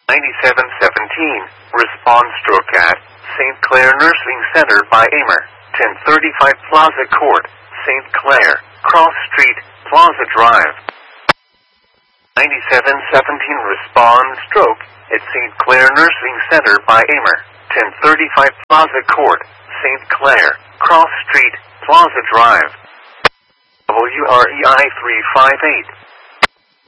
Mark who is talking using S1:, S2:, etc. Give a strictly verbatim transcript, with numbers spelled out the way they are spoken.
S1: ninety-seven seventeen, respond stroke at Saint Clair Nursing Center by Amer, ten thirty-five Plaza Court, Saint Clair, Cross Street, Plaza Drive. ninety-seven seventeen, respond stroke at Saint Clair Nursing Center by Amer, ten thirty-five Plaza Court, Saint Clair, Cross Street, Plaza Drive. W R E I three five eight.